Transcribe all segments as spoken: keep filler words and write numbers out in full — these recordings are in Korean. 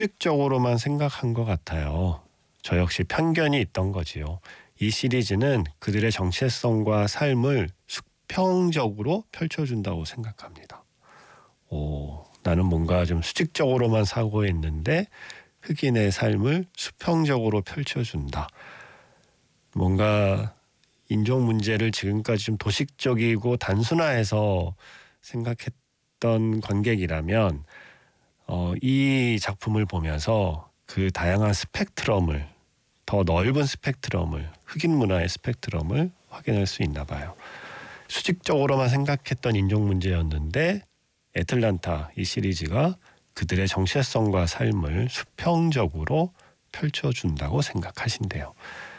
수직적으로만 생각한 것 같아요. 저 역시 편견이 있던 거지요. 이 시리즈는 그들의 정체성과 삶을 수평적으로 펼쳐준다고 생각합니다. 오, 나는 뭔가 좀 수직적으로만 사고 있는데 흑인의 삶을 수평적으로 펼쳐준다. 뭔가 인종 문제를 지금까지 좀 도식적이고 단순화해서 생각했던 관객이라면 어, 이 작품을 보면서 그 다양한 스펙트럼을, 더 넓은 스펙트럼을, 흑인 문화의 스펙트럼을 확인할 수 있나 봐요. 수직적으로만 생각했던 인종 문제였는데 애틀란타 이 시리즈가 그들의 정체성과 삶을 수평적으로 펼쳐준다고 생각하신대요.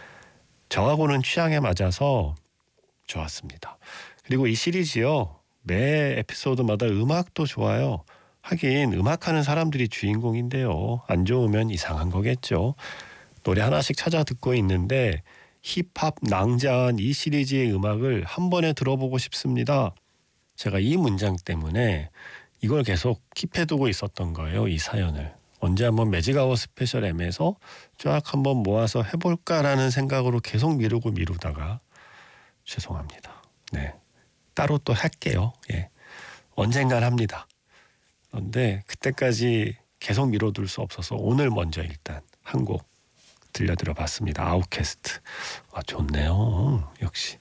저하고는 취향에 맞아서 좋았습니다. 그리고 이 시리즈요, 매 에피소드마다 음악도 좋아요. 하긴 음악하는 사람들이 주인공인데요. 안 좋으면 이상한 거겠죠. 노래 하나씩 찾아 듣고 있는데 힙합 낭자한 이 시리즈의 음악을 한 번에 들어보고 싶습니다. 제가 이 문장 때문에 이걸 계속 킵해두고 있었던 거예요. 이 사연을. 언제 한번 매직아워 스페셜 M에서 쫙 한번 모아서 해볼까라는 생각으로 계속 미루고 미루다가 죄송합니다. 네, 따로 또 할게요. 예, 언젠간 합니다. 그런데 그때까지 계속 미뤄둘 수 없어서 오늘 먼저 일단 한 곡 들려드려 봤습니다. 아웃캐스트. 아, 좋네요. 역시.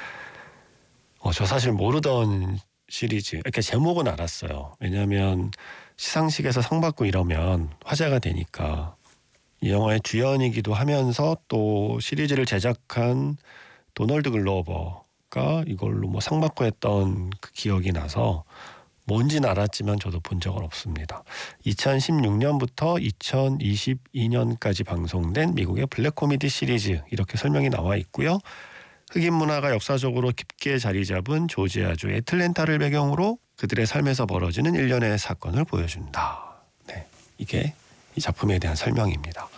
어, 저 사실 모르던 시리즈. 이렇게 제목은 알았어요. 왜냐하면 시상식에서 상 받고 이러면 화제가 되니까. 이 영화의 주연이기도 하면서 또 시리즈를 제작한 도널드 글로버가 이걸로 뭐 상 받고 했던 그 기억이 나서 뭔지는 알았지만 저도 본 적은 없습니다. 이천십육 년부터 이천이십이 년까지 방송된 미국의 블랙 코미디 시리즈 이렇게 설명이 나와 있고요. 흑인 문화가 역사적으로 깊게 자리 잡은 조지아주 애틀랜타를 배경으로 그들의 삶에서 벌어지는 일련의 사건을 보여준다. 네, 이게 이 작품에 대한 설명입니다.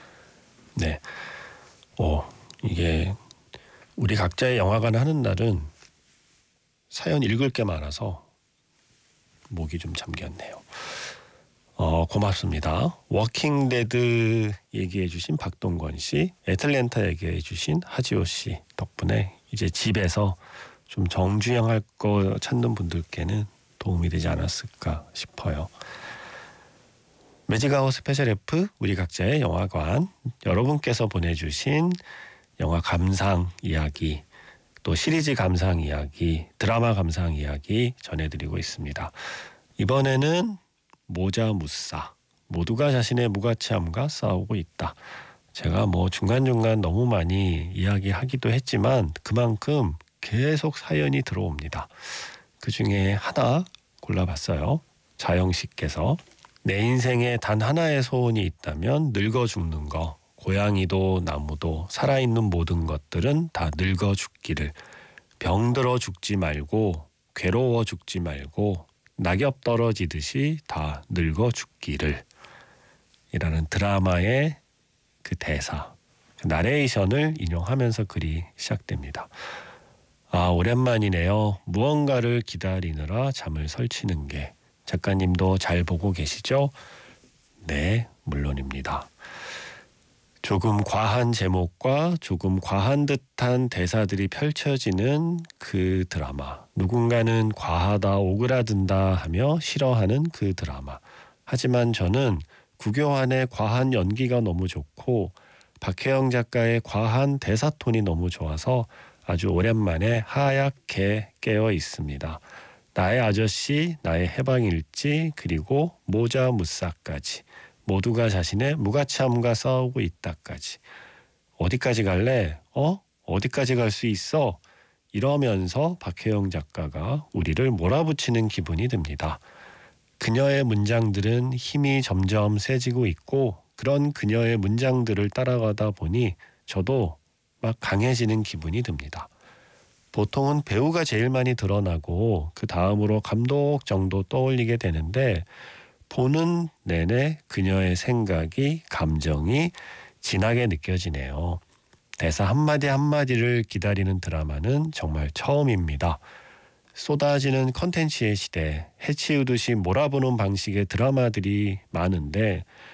네, 오, 이게 우리 각자의 영화관 하는 날은 사연 읽을 게 많아서 목이 좀 잠겼네요. 어, 고맙습니다. 워킹데드 얘기해 주신 박동건 씨, 애틀랜타 얘기해 주신 하지호 씨 덕분에 이제 집에서 좀 정주행할 거 찾는 분들께는 도움이 되지 않았을까 싶어요. 매직아워 스페셜 F 우리 각자의 영화관, 여러분께서 보내주신 영화 감상 이야기, 또 시리즈 감상 이야기, 드라마 감상 이야기 전해드리고 있습니다. 이번에는 모자 무싸, 모두가 자신의 무가치함과 싸우고 있다. 제가 뭐 중간중간 너무 많이 이야기하기도 했지만 그만큼 계속 사연이 들어옵니다. 그 중에 하나 골라봤어요. 자영 씨께서 내 인생에 단 하나의 소원이 있다면 늙어 죽는 거. 고양이도 나무도 살아있는 모든 것들은 다 늙어 죽기를. 병들어 죽지 말고 괴로워 죽지 말고 낙엽 떨어지듯이 다 늙어 죽기를. 이라는 드라마의 그 대사, 그 나레이션을 인용하면서 글이 시작됩니다. 아, 오랜만이네요. 무언가를 기다리느라 잠을 설치는 게. 작가님도 잘 보고 계시죠? 네, 물론입니다. 조금 과한 제목과 조금 과한 듯한 대사들이 펼쳐지는 그 드라마. 누군가는 과하다, 오그라든다 하며 싫어하는 그 드라마. 하지만 저는 구교환의 과한 연기가 너무 좋고 박혜영 작가의 과한 대사톤이 너무 좋아서 아주 오랜만에 하얗게 깨어 있습니다. 나의 아저씨, 나의 해방일지, 그리고 모자 무싸까지. 모두가 자신의 무가치함과 싸우고 있다까지. 어디까지 갈래? 어? 어디까지 갈 수 있어? 이러면서 박혜영 작가가 우리를 몰아붙이는 기분이 듭니다. 그녀의 문장들은 힘이 점점 세지고 있고 그런 그녀의 문장들을 따라가다 보니 저도 막 강해지는 기분이 듭니다. 보통은 배우가 제일 많이 드러나고 그 다음으로 감독 정도 떠올리게 되는데 보는 내내 그녀의 생각이, 감정이 진하게 느껴지네요. 대사 한마디 한마디를 기다리는 드라마는 정말 처음입니다. 쏟아지는 컨텐츠의 시대, 해치우듯이 몰아보는 방식의 드라마들이 많은데